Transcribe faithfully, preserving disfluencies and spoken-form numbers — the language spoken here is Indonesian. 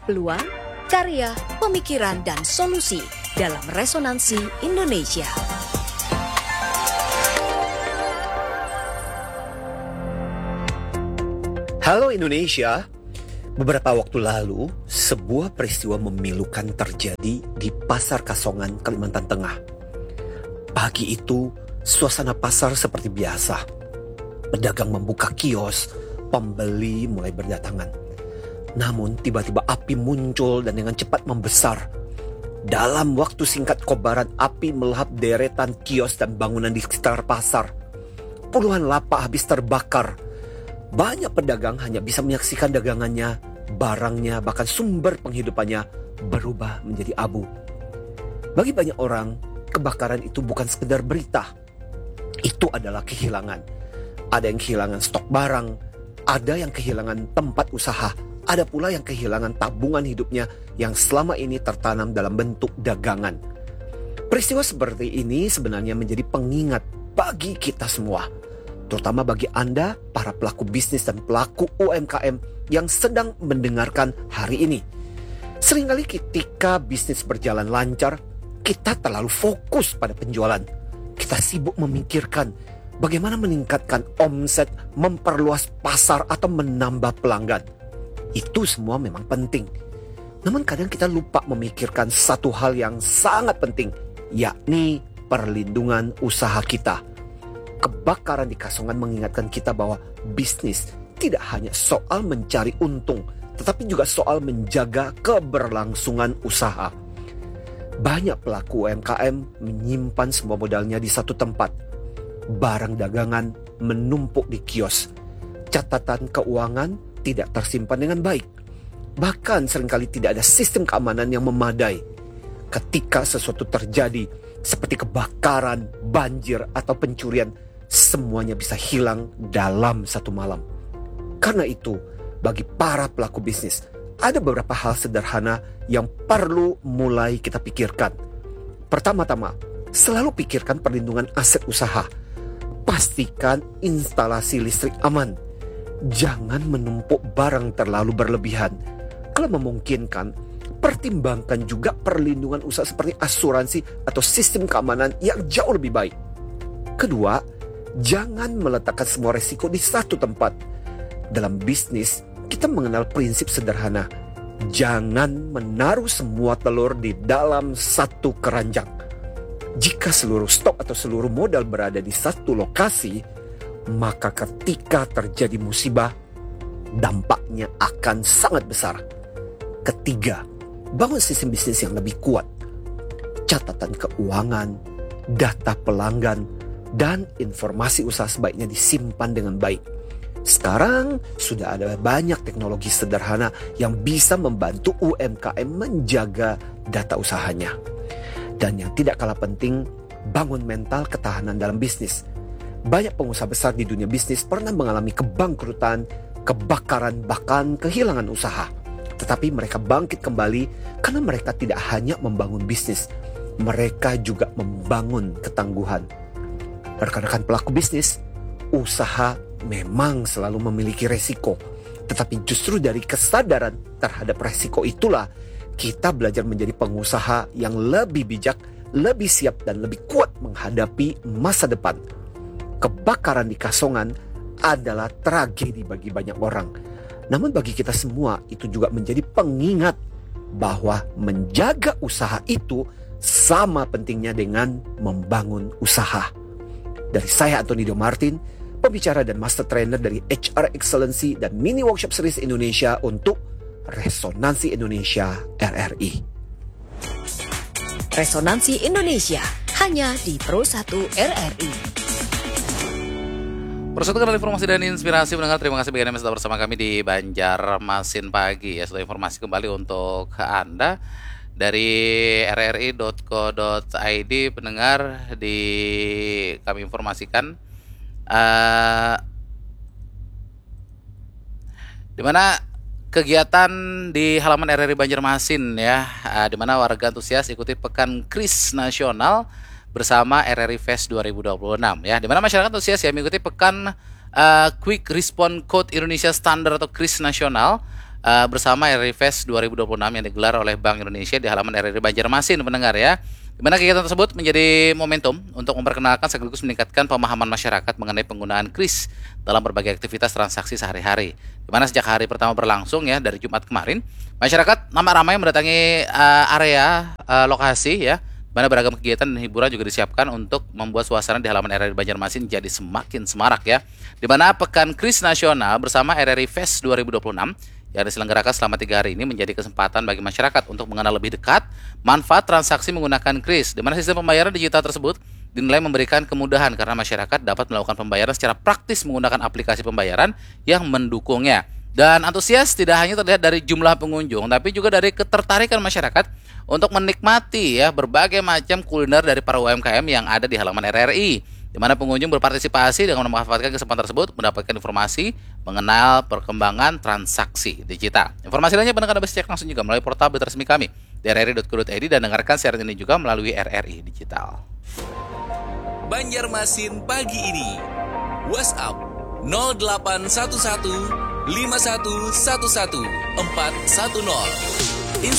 peluang, karya, pemikiran, dan solusi dalam Resonansi Indonesia. Halo Indonesia, beberapa waktu lalu sebuah peristiwa memilukan terjadi di Pasar Kasongan, Kalimantan Tengah. Pagi itu suasana pasar seperti biasa. Pedagang membuka kios, pembeli mulai berdatangan. Namun tiba-tiba api muncul dan dengan cepat membesar. Dalam waktu singkat kobaran api melahap deretan kios dan bangunan di sekitar pasar. Puluhan lapak habis terbakar. Banyak pedagang hanya bisa menyaksikan dagangannya, barangnya, bahkan sumber penghidupannya berubah menjadi abu. Bagi banyak orang, kebakaran itu bukan sekedar berita. Itu adalah kehilangan. Ada yang kehilangan stok barang, ada yang kehilangan tempat usaha, ada pula yang kehilangan tabungan hidupnya yang selama ini tertanam dalam bentuk dagangan. Peristiwa seperti ini sebenarnya menjadi pengingat bagi kita semua, terutama bagi Anda, para pelaku bisnis dan pelaku U M K M yang sedang mendengarkan hari ini. Seringkali ketika bisnis berjalan lancar, kita terlalu fokus pada penjualan. Kita sibuk memikirkan bagaimana meningkatkan omset, memperluas pasar, atau menambah pelanggan. Itu semua memang penting. Namun kadang kita lupa memikirkan satu hal yang sangat penting, yakni perlindungan usaha kita. Kebakaran di Kasongan mengingatkan kita bahwa bisnis tidak hanya soal mencari untung, tetapi juga soal menjaga keberlangsungan usaha. Banyak pelaku U M K M menyimpan semua modalnya di satu tempat. Barang dagangan menumpuk di kios. Catatan keuangan tidak tersimpan dengan baik. Bahkan seringkali tidak ada sistem keamanan yang memadai. Ketika sesuatu terjadi, seperti kebakaran, banjir, atau pencurian, semuanya bisa hilang dalam satu malam. Karena itu, bagi para pelaku bisnis, ada beberapa hal sederhana yang perlu mulai kita pikirkan. Pertama-tama, selalu pikirkan perlindungan aset usaha. Pastikan instalasi listrik aman. Jangan menumpuk barang terlalu berlebihan. Kalau memungkinkan, pertimbangkan juga perlindungan usaha seperti asuransi atau sistem keamanan yang jauh lebih baik. Kedua, jangan meletakkan semua resiko di satu tempat. Dalam bisnis, kita mengenal prinsip sederhana. Jangan menaruh semua telur di dalam satu keranjang. Jika seluruh stok atau seluruh modal berada di satu lokasi, maka ketika terjadi musibah, dampaknya akan sangat besar. Ketiga, bangun sistem bisnis yang lebih kuat. Catatan keuangan, data pelanggan, dan informasi usaha sebaiknya disimpan dengan baik. Sekarang sudah ada banyak teknologi sederhana yang bisa membantu U M K M menjaga data usahanya. Dan yang tidak kalah penting, bangun mental ketahanan dalam bisnis. Banyak pengusaha besar di dunia bisnis pernah mengalami kebangkrutan, kebakaran, bahkan kehilangan usaha. Tetapi mereka bangkit kembali karena mereka tidak hanya membangun bisnis, mereka juga membangun ketangguhan. Rekan-rekan pelaku bisnis, usaha memang selalu memiliki resiko. Tetapi justru dari kesadaran terhadap resiko itulah kita belajar menjadi pengusaha yang lebih bijak, lebih siap, dan lebih kuat menghadapi masa depan. Kebakaran di Kasongan adalah tragedi bagi banyak orang. Namun bagi kita semua itu juga menjadi pengingat bahwa menjaga usaha itu sama pentingnya dengan membangun usaha. Dari saya Antonidio Martin, pembicara dan master trainer dari H R Excellency dan Mini Workshop Series Indonesia untuk Resonansi Indonesia R R I. Resonansi Indonesia hanya di Pro satu R R I. Persatukan informasi dan inspirasi mendengar. Terima kasih bagi Anda yang sudah bersama kami di Banjarmasin Pagi. Ya, sudah informasi kembali untuk Anda dari r r i dot co dot i d. Pendengar, di kami informasikan uh, di mana kegiatan di halaman R R I Banjarmasin ya, uh, di mana warga antusias ikuti Pekan Kris Nasional bersama R R I Fest dua ribu dua puluh enam ya, di mana masyarakat antusias ya mengikuti Pekan uh, Quick Response Code Indonesia Standard atau Kris Nasional uh, bersama R R I Fest dua ribu dua puluh enam yang digelar oleh Bank Indonesia di halaman R R I Banjarmasin, pendengar ya. Di mana kegiatan tersebut menjadi momentum untuk memperkenalkan sekaligus meningkatkan pemahaman masyarakat mengenai penggunaan kris dalam berbagai aktivitas transaksi sehari-hari. Di mana sejak hari pertama berlangsung ya dari Jumat kemarin, masyarakat ramai-ramai mendatangi uh, area uh, lokasi ya, di mana beragam kegiatan dan hiburan juga disiapkan untuk membuat suasana di halaman R R I Banjarmasin jadi semakin semarak ya. Di mana Pekan Kris Nasional bersama R R I Fest dua ribu dua puluh enam yang diselenggarakan selama tiga hari ini menjadi kesempatan bagi masyarakat untuk mengenal lebih dekat manfaat transaksi menggunakan kris, di mana sistem pembayaran digital tersebut dinilai memberikan kemudahan karena masyarakat dapat melakukan pembayaran secara praktis menggunakan aplikasi pembayaran yang mendukungnya. Dan antusias tidak hanya terlihat dari jumlah pengunjung, tapi juga dari ketertarikan masyarakat untuk menikmati ya berbagai macam kuliner dari para U M K M yang ada di halaman R R I, di mana pengunjung berpartisipasi dengan memanfaatkan kesempatan tersebut mendapatkan informasi mengenal perkembangan transaksi digital. Informasi lainnya pendengar dapat cek langsung juga melalui portal berita resmi kami di r r i dot co dot i d dan dengarkan siaran ini juga melalui R R I Digital. Banjarmasin pagi ini. WhatsApp nol delapan satu satu lima satu satu satu empat satu nol.